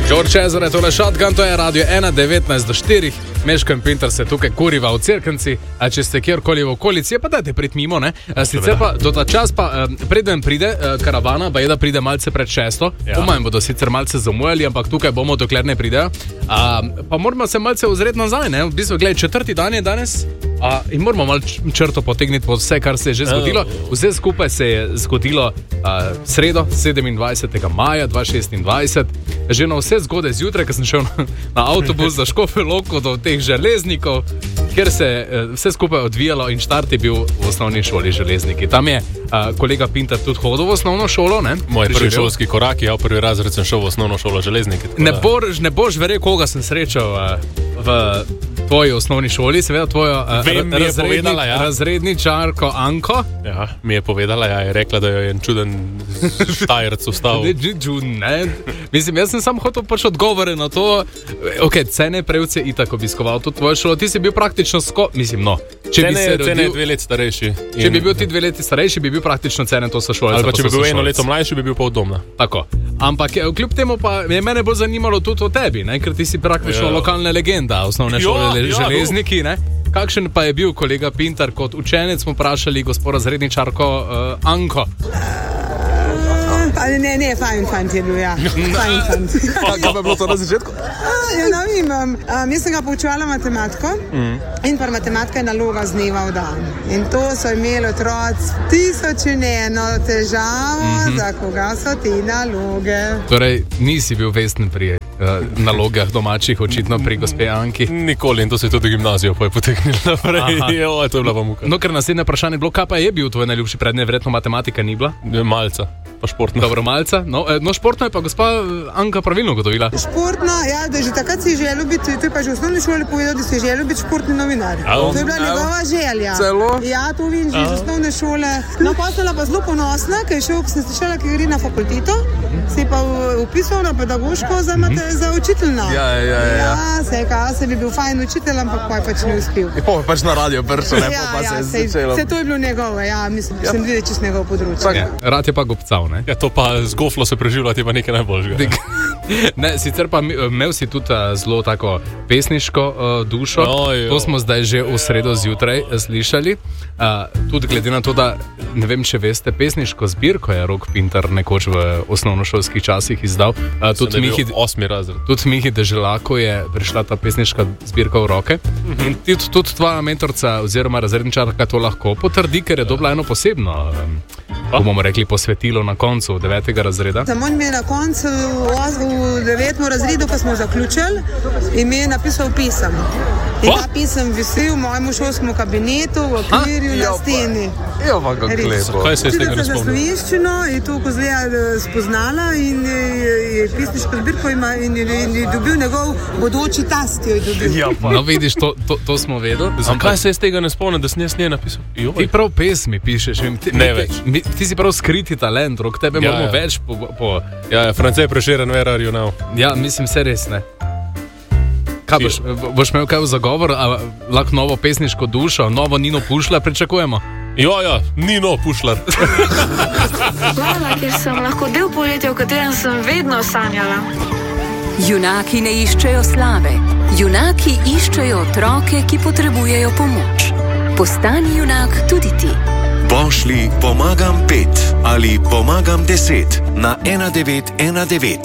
George Ezra, tole Shotgun, to je radio 1.19 do 4. Meško in Pinter se tukaj kuriva v Cerknici, a če ste kjerkoli v okolici, pa dajte priti mimo, ne? Sicer pa do ta čas pa preden pride karavana, pa je da pride malce pred 6. Umaj bodo sicer malce zamujali, ampak tukaj bomo, dokler ne pridejo. Pa moramo se malce ozreti nazaj, ne? V bistvu, gledaj, 4. dan je danes in moramo malo črto potegniti pod vse, kar se je že zgodilo. Vse skupaj se je zgodilo sredo, 27. maja 2026. Že na vse zgode zjutraj, ko sem šel na avtobus za Škofjo Loko do teh železnikov, kjer se je vse skupaj odvijalo in štart je bil v osnovni šoli Železniki. Tam je kolega Pinter tudi hodil v osnovno šolo, ne? Moj prvi šolski korak je, prvi razred sem šel v osnovno šolo Železniki. Ne boš verjel, koga sem srečal v tvoji osnovni šoli, seveda tvojo razredničarko Anko. Ja, mi je povedala, je rekla, da jo je en čuden štajerc vstal. Ne. Mislim, jaz sem sam hotel odgovore na to. Ok, Cene Prevc je itak obiskoval tudi tvojo šolo, ti si bil praktično Cene je 2 leti starejši. Če bi bil ti 2 leti starejši, bi bil praktično Cene to sošolec. Ali pa če bi bil 1 leto mlajši, bi bil pa udobna. Tako. Ampak kljub temu pa je mene bolj zanimalo tudi o tebi, ne? Ker ti si praktično lokalna legenda osnovne šole Železniki, ne? Kakšen pa je bil kolega Pinter kot učenec, smo vprašali gospod razredničarko Anko. Ne, fajn je bil, ja. Fajn fant. Kaj pa je bilo to na začetku? Jaz sem ga poučevala matematiko in pa matematika je naloga z dneva v dan. In to so imeli otroci 1001 težavo, za koga so te naloge. Torej, nisi bil vesten pri nalogah domačih, očitno pri gospe Anki. Nikoli, in to se je tudi gimnazijo potegnilo naprej. To je bila pa muka. No, ker naslednje vprašanje je bilo, kaj pa je bil tvoj najljubši predmet, verjetno matematika ni bila? Malca, pa športna. Dobro, malca. No, športno je pa gospa Anka pravilno ugotovila. Športno, ja, da že takrat si želel biti, to je pa že v osnovni šoli povedal, da si želel biti športni novinar. To je bila njegova želja. Celo? Ja, to vidim že iz osnovne šole. No, postala pa zelo ponosna, ker je šel, sem slišala, ki gre na fakulteto, se je pa upisal na pedagoško za učiteljno. Ja, se bi bil fajn učitelj, ampak pa je pač ne uspel. Je pa pač na radio pršel, ne? Se to je bilo njegovo, ja, mislim, sem videl čist njegov področje. Rad je pa gobcal, ne? Ja, to pa z goflo se preživljati je pa nekaj najboljšega. Ne, sicer pa imel si tudi zelo tako pesniško dušo. To smo zdaj že v sredo zjutraj slišali. Tudi glede na to, da ne vem, če veste, pesniško zbirko je Rok Pinter nekoč v osnovnošolskih časih izdal. Tudi Mihi 8. razred. Tudi Mihi Deželaku je prišla ta pesniška zbirka v roke. In tudi tvoja mentorca oziroma razredničarka to lahko potrdi, ker je dobila eno posebno, bomo rekli, posvetilo na koncu 9. razreda. Samo mi je na koncu v 9. razredu, ko smo zaključili, in mi je napisal pisem. In ta pisem visi v mojem šolskem kabinetu, v okvirju na steni. Kaj se je iz tega ne spomnil? Za slovenščino je to kozleja spoznala in je pesniško zbirko in je dobil njegov bodoči tast. No, vidiš, to smo vedeli. Kaj se je iz tega ne spomnil, da si nje napisal? Ti prav pesmi pišeš. Ne več. Ti si prav skriti talent, Rok, tebe moramo več po... Ja, France Prešeren, where are you now? Ja, mislim, se res ne. Kaj boš imel kaj v zagovor, lahko novo pesniško dušo, novo Nino Pušlar pričakujemo? Ja, Nino Pušlar. Lala, ker sem lahko del poletja, v katerem sem vedno sanjala. Junaki ne iščejo slave, junaki iščejo otroke, ki potrebujejo pomoč. Postani junak tudi ti. Pošlji pomagam 5 ali pomagam 10 na 1919.